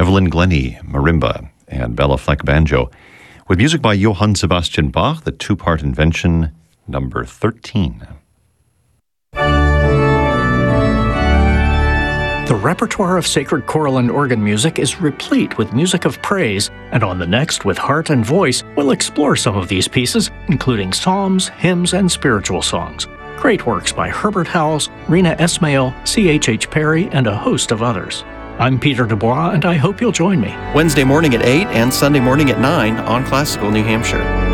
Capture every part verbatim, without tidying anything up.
Evelyn Glennie, marimba, and Bella Fleck, banjo, with music by Johann Sebastian Bach, the two-part invention number thirteen. The repertoire of sacred choral and organ music is replete with music of praise, and on the next, with heart and voice, we'll explore some of these pieces, including psalms, hymns, and spiritual songs. Great works by Herbert Howells, Rena Esmail, C H H Perry, and a host of others. I'm Peter Dubois, and I hope you'll join me. Wednesday morning at eight and Sunday morning at nine on Classical New Hampshire.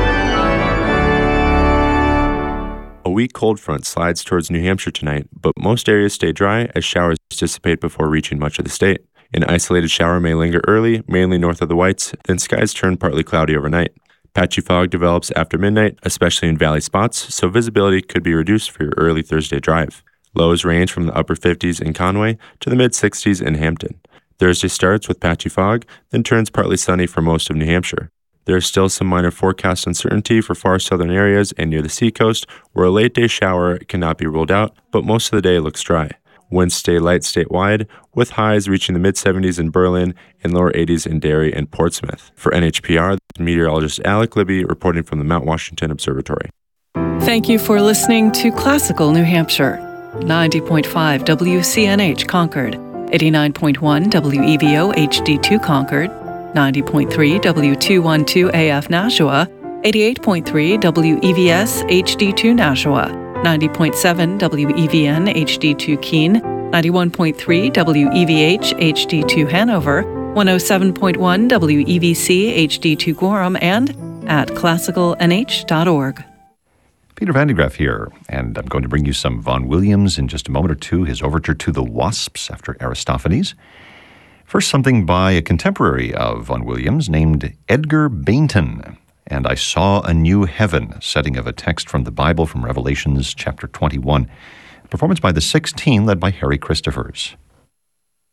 A weak cold front slides towards New Hampshire tonight, but most areas stay dry as showers dissipate before reaching much of the state. An isolated shower may linger early, mainly north of the Whites, then skies turn partly cloudy overnight. Patchy fog develops after midnight, especially in valley spots, so visibility could be reduced for your early Thursday drive. Lows range from the upper fifties in Conway to the mid-sixties in Hampton. Thursday starts with patchy fog, then turns partly sunny for most of New Hampshire. There is still some minor forecast uncertainty for far southern areas and near the seacoast, where a late-day shower cannot be ruled out, but most of the day looks dry. Winds stay light statewide, with highs reaching the mid-seventies in Berlin and lower eighties in Derry and Portsmouth. For N H P R, meteorologist Alec Libby reporting from the Mount Washington Observatory. Thank you for listening to Classical New Hampshire. ninety point five W C N H Concord, eighty-nine point one W E V O H D two Concord, ninety point three W two twelve A F Nashua, eighty-eight point three W E V S H D two Nashua, ninety point seven W E V N H D two Keene, ninety-one point three W E V H H D two Hanover, one oh seven point one W E V C H D two Gorham, and at classical n h dot org. Peter Van de Graaff here, and I'm going to bring you some Vaughan Williams in just a moment or two, his overture to the Wasps after Aristophanes. First, something by a contemporary of Vaughan Williams named Edgar Bainton, and I Saw a New Heaven, setting of a text from the Bible from Revelations chapter twenty-one. Performance by the sixteen, led by Harry Christophers.